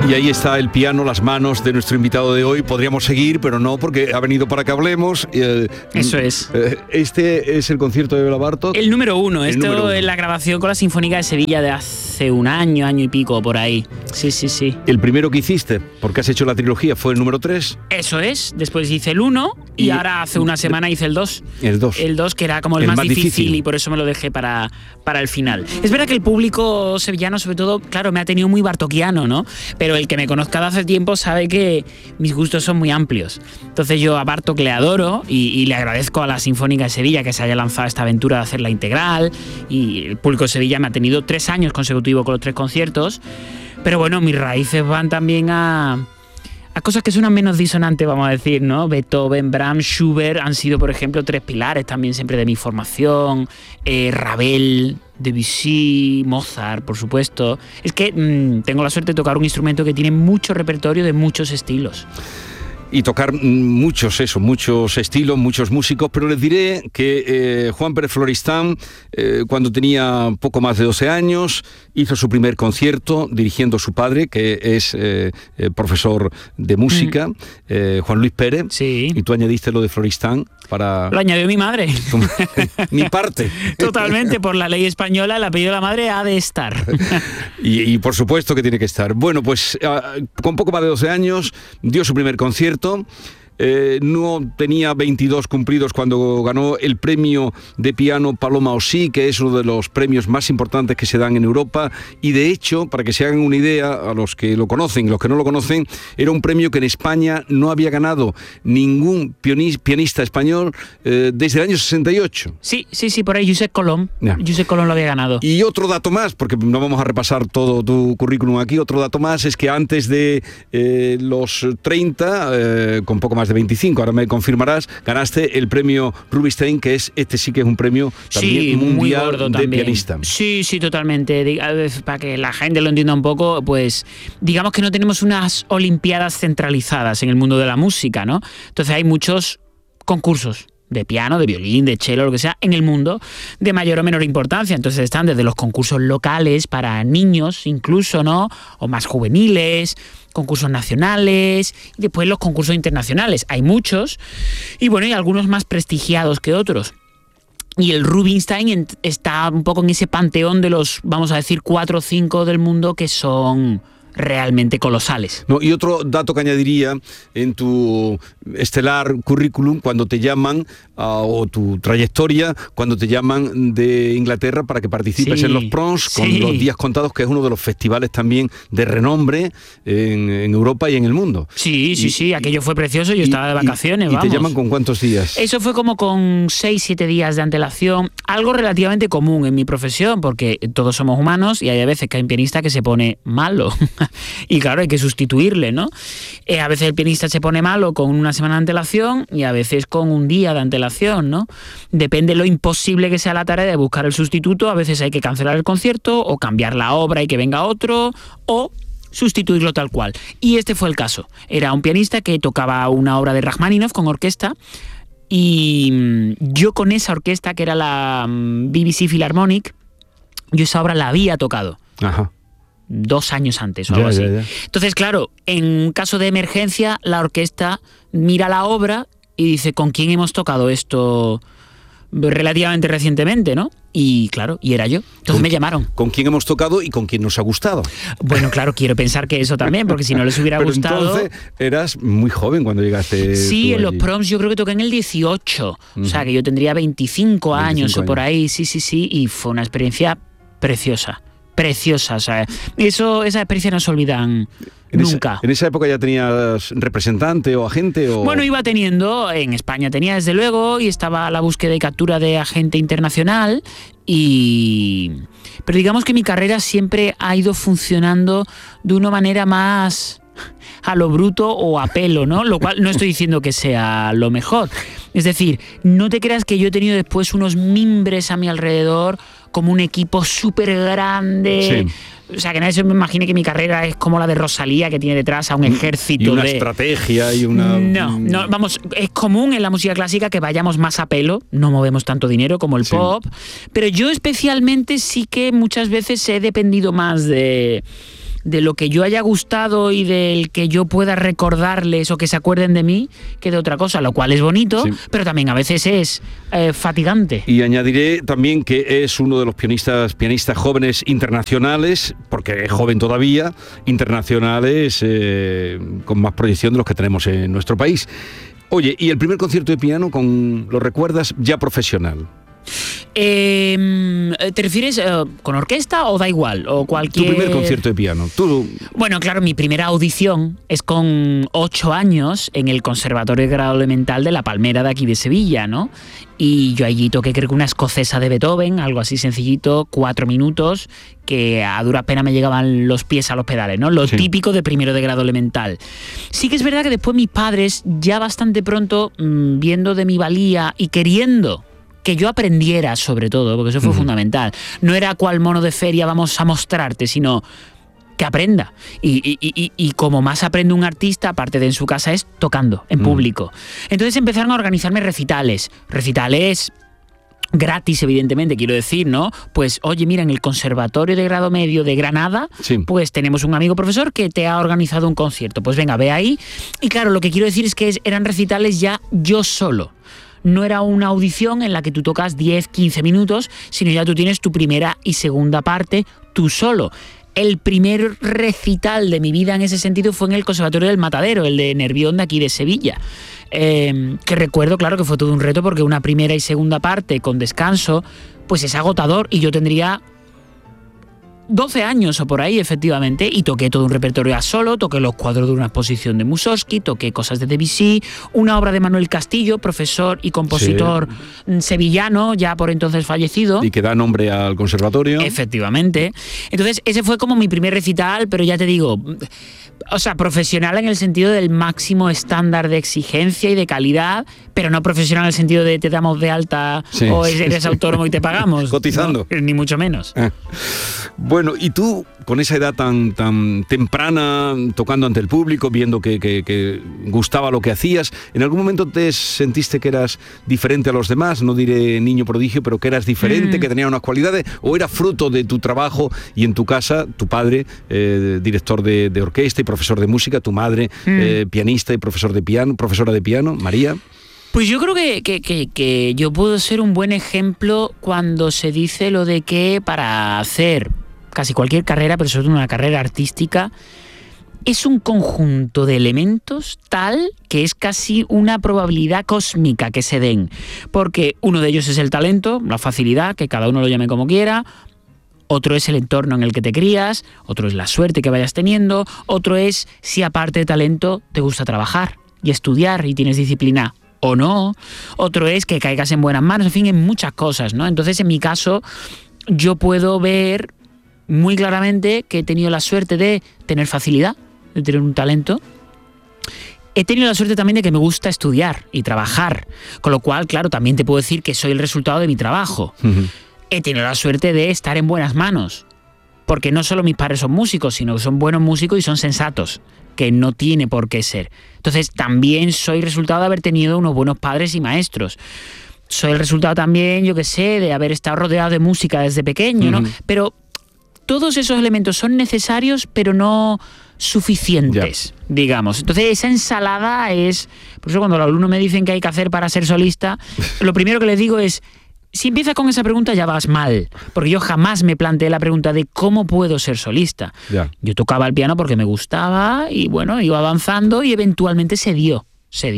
Y ahí está el piano, las manos de nuestro invitado de hoy. Podríamos seguir, pero no, porque ha venido para que hablemos. Eso es. Este es el concierto de Bela Bartók. El número uno. Esto es la grabación con la Sinfónica de Sevilla de hace un año y pico, por ahí. Sí. El primero que hiciste, porque has hecho la trilogía, fue el número 3. Eso es. Después hice el 1 y ahora hace una semana hice el 2. El 2. El 2, que era como el más difícil y por eso me lo dejé para el final. Es verdad que el público sevillano, sobre todo, claro, me ha tenido muy bartokiano, ¿no? Pero el que me conozca de hace tiempo sabe que mis gustos son muy amplios. Entonces yo a Bartók le adoro y le agradezco a la Sinfónica de Sevilla que se haya lanzado esta aventura de hacerla integral, y el público de Sevilla me ha tenido 3 años consecutivos con los 3 conciertos. Pero bueno, mis raíces van también a cosas que suenan menos disonantes, vamos a decir, ¿no? Beethoven, Brahms, Schubert han sido, por ejemplo, 3 pilares también siempre de mi formación. Ravel, Debussy, Mozart, por supuesto. Es que tengo la suerte de tocar un instrumento que tiene mucho repertorio de muchos estilos. Y tocar muchos estilos, muchos músicos, pero les diré que Juan Pérez Floristán, cuando tenía poco más de 12 años, hizo su primer concierto dirigiendo a su padre, que es profesor de música, Juan Luis Pérez. Sí. Y tú añadiste lo de Floristán para... Lo añadió mi madre. Mi parte. Totalmente, por la ley española, el apellido de la madre ha de estar. Y por supuesto que tiene que estar. Bueno, pues con poco más de 12 años dio su primer concierto. No tenía 22 cumplidos cuando ganó el premio de piano Paloma Osí, que es uno de los premios más importantes que se dan en Europa, y de hecho, para que se hagan una idea, a los que lo conocen, los que no lo conocen, era un premio que en España no había ganado ningún pianista español desde el año 68. Sí, por ahí Josep Colom. Yeah. Josep Colom lo había ganado. Y otro dato más, porque no vamos a repasar todo tu currículum aquí, otro dato más es que antes de los 30, con poco más de 25, ahora me confirmarás, ganaste el premio Rubinstein, que es sí que es un premio también mundial muy gordo de también. Pianista. Sí, totalmente. Para que la gente lo entienda un poco, pues digamos que no tenemos unas olimpiadas centralizadas en el mundo de la música, ¿no? Entonces hay muchos concursos de piano, de violín, de cello, lo que sea, en el mundo, de mayor o menor importancia. Entonces están desde los concursos locales para niños incluso, ¿no? O más juveniles, concursos nacionales, y después los concursos internacionales. Hay muchos, y bueno, hay algunos más prestigiados que otros. Y el Rubinstein está un poco en ese panteón de los, vamos a decir, 4 o 5 del mundo que son realmente colosales. No, y otro dato que añadiría en tu estelar currículum, cuando te llaman, o tu trayectoria, cuando te llaman de Inglaterra para que participes en los Proms, con los Días Contados, que es uno de los festivales también de renombre en Europa y en el mundo. Sí, aquello fue precioso, yo estaba de vacaciones, ¿Y te llaman con cuántos días? Eso fue como con 6-7 días de antelación, algo relativamente común en mi profesión, porque todos somos humanos y hay veces que hay un pianista que se pone malo. Y claro, hay que sustituirle, ¿no? A veces el pianista se pone malo con una semana de antelación y a veces con un día de antelación, ¿no? Depende de lo imposible que sea la tarea de buscar el sustituto. A veces hay que cancelar el concierto o cambiar la obra y que venga otro, o sustituirlo tal cual. Y este fue el caso. Era un pianista que tocaba una obra de Rachmaninoff con orquesta, y yo con esa orquesta, que era la BBC Philharmonic, yo esa obra la había tocado. Ajá. 2 años antes o algo así. Entonces, claro, en un caso de emergencia, la orquesta mira la obra y dice, ¿con quién hemos tocado esto relativamente recientemente, no? Y claro, y era yo. Entonces me llamaron. ¿Con quién hemos tocado y con quién nos ha gustado? Bueno, claro, quiero pensar que eso también, porque si no les hubiera gustado... Entonces eras muy joven cuando llegaste. Sí, en los Proms yo creo que toqué en el 18. O sea, que yo tendría 25 años o por ahí. Sí. Y fue una experiencia preciosa. O sea, esa experiencia no se olvidan nunca. ¿En esa época ya tenías representante o agente? Bueno, iba teniendo, en España tenía desde luego, y estaba a la búsqueda y captura de agente internacional, pero digamos que mi carrera siempre ha ido funcionando de una manera más a lo bruto o a pelo, ¿no? Lo cual no estoy diciendo que sea lo mejor. Es decir, no te creas que yo he tenido después unos mimbres a mi alrededor, como un equipo súper grande. Sí. O sea, que nadie se me imagine que mi carrera es como la de Rosalía, que tiene detrás a un ejército. Y una estrategia y una... No, vamos, es común en la música clásica que vayamos más a pelo, no movemos tanto dinero como el pop, pero yo especialmente sí que muchas veces he dependido más de de lo que yo haya gustado y del que yo pueda recordarles o que se acuerden de mí que de otra cosa, lo cual es bonito, sí, pero también a veces es fatigante. Y añadiré también que es uno de los pianistas jóvenes internacionales, porque es joven todavía, internacionales con más proyección de los que tenemos en nuestro país. Oye, ¿y el primer concierto de piano, lo recuerdas, ya profesional? ¿Te refieres con orquesta o da igual? O cualquier... Tu primer concierto de piano. Bueno, claro, mi primera audición es con 8 años en el Conservatorio de Grado Elemental de La Palmera de aquí de Sevilla, ¿no? Y yo allí toqué, creo que una escocesa de Beethoven, algo así sencillito, 4 minutos, que a duras penas me llegaban los pies a los pedales, ¿no? Lo típico de primero de grado elemental. Sí que es verdad que después mis padres, ya bastante pronto, viendo de mi valía y queriendo que yo aprendiera, sobre todo, porque eso fue fundamental. No era cual mono de feria vamos a mostrarte, sino que aprenda. Y como más aprende un artista, aparte de en su casa, es tocando en público. Entonces empezaron a organizarme recitales gratis, evidentemente, quiero decir, ¿no? Pues, oye, mira, en el Conservatorio de Grado Medio de Granada, pues tenemos un amigo profesor que te ha organizado un concierto. Pues venga, ve ahí. Y claro, lo que quiero decir es que eran recitales ya yo solo. No era una audición en la que tú tocas 10, 15 minutos, sino ya tú tienes tu primera y segunda parte tú solo. El primer recital de mi vida en ese sentido fue en el Conservatorio del Matadero, el de Nervión de aquí de Sevilla. Que recuerdo, claro, que fue todo un reto porque una primera y segunda parte con descanso, pues es agotador y yo tendría 12 años o por ahí, efectivamente, y toqué todo un repertorio a solo, toqué los cuadros de una exposición de Mussorgsky, toqué cosas de Debussy, una obra de Manuel Castillo, profesor y compositor sevillano, ya por entonces fallecido. Y que da nombre al conservatorio. Efectivamente. Entonces, ese fue como mi primer recital, pero ya te digo, o sea, profesional en el sentido del máximo estándar de exigencia y de calidad, pero no profesional en el sentido de te damos de alta o eres autónomo y te pagamos. Cotizando. No, ni mucho menos. Bueno, y tú, con esa edad tan temprana, tocando ante el público, viendo que gustaba lo que hacías, ¿en algún momento te sentiste que eras diferente a los demás? No diré niño prodigio, pero que eras diferente, que tenías unas cualidades, ¿o era fruto de tu trabajo y en tu casa, tu padre, director de orquesta y profesor de música, tu madre, pianista y profesora de piano, María? Pues yo creo que yo puedo ser un buen ejemplo cuando se dice lo de que para hacer casi cualquier carrera, pero sobre todo una carrera artística, es un conjunto de elementos tal que es casi una probabilidad cósmica que se den. Porque uno de ellos es el talento, la facilidad, que cada uno lo llame como quiera. Otro es el entorno en el que te crías, otro es la suerte que vayas teniendo, otro es si aparte de talento te gusta trabajar y estudiar y tienes disciplina o no, otro es que caigas en buenas manos, en fin, en muchas cosas, ¿no? Entonces, en mi caso, yo puedo ver muy claramente que he tenido la suerte de tener facilidad, de tener un talento. He tenido la suerte también de que me gusta estudiar y trabajar, con lo cual, claro, también te puedo decir que soy el resultado de mi trabajo. He tenido la suerte de estar en buenas manos, porque no solo mis padres son músicos, sino que son buenos músicos y son sensatos, que no tiene por qué ser. Entonces también soy resultado de haber tenido unos buenos padres y maestros. Soy el resultado también, yo qué sé, de haber estado rodeado de música desde pequeño, ¿no? Pero todos esos elementos son necesarios, pero no suficientes, digamos. Entonces esa ensalada es... Por eso cuando los alumnos me dicen qué hay que hacer para ser solista, lo primero que les digo es: si empiezas con esa pregunta ya vas mal, porque yo jamás me planteé la pregunta de cómo puedo ser solista. Yo tocaba el piano porque me gustaba y bueno, iba avanzando y eventualmente se dio.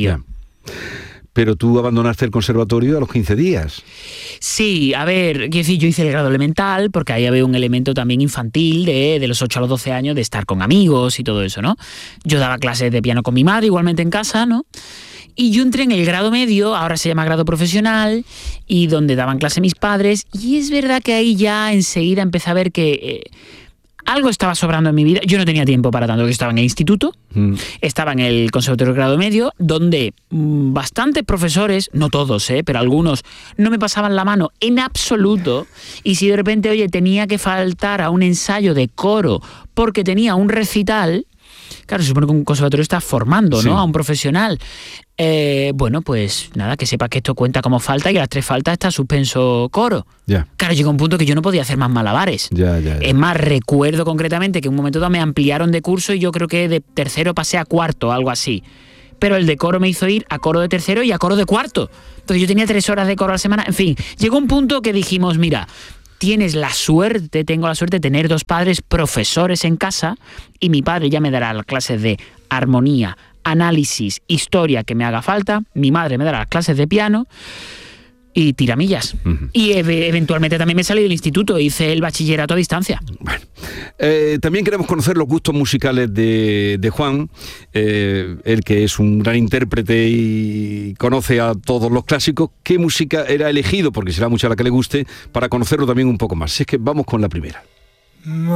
Pero tú abandonaste el conservatorio a los 15 días. Sí, a ver, quiero decir, yo hice el grado elemental porque ahí había un elemento también infantil de los 8 a los 12 años de estar con amigos y todo eso, ¿no? Yo daba clases de piano con mi madre igualmente en casa, ¿no? Y yo entré en el grado medio, ahora se llama grado profesional, y donde daban clase mis padres, y es verdad que ahí ya enseguida empecé a ver que algo estaba sobrando en mi vida. Yo no tenía tiempo para tanto, que estaba en el instituto, estaba en el conservatorio de grado medio, donde bastantes profesores, no todos, pero algunos, no me pasaban la mano en absoluto, y si de repente, oye, tenía que faltar a un ensayo de coro porque tenía un recital, Claro, se supone que un conservatorio está formando, Sí. ¿no?, a un profesional. Bueno, pues nada, que sepa que esto cuenta como falta y que a las 3 faltas está suspenso coro. Ya. Claro, llegó un punto que yo no podía hacer más malabares. Ya. Es más, recuerdo concretamente que en un momento dado me ampliaron de curso y yo creo que de tercero pasé a cuarto, algo así. Pero el de coro me hizo ir a coro de tercero y a coro de cuarto. Entonces yo tenía 3 horas de coro a la semana. En fin, llegó un punto que dijimos, mira, tengo la suerte de tener 2 padres profesores en casa y mi padre ya me dará las clases de armonía, análisis, historia que me haga falta, mi madre me dará las clases de piano y tiramillas. Ujú. Y eventualmente también me salí del instituto, hice el bachillerato a distancia. Bueno, también queremos conocer los gustos musicales de Juan, él que es un gran intérprete y conoce a todos los clásicos. ¿Qué música era elegido? Porque será mucha la que le guste, para conocerlo también un poco más. Si es que vamos con la primera.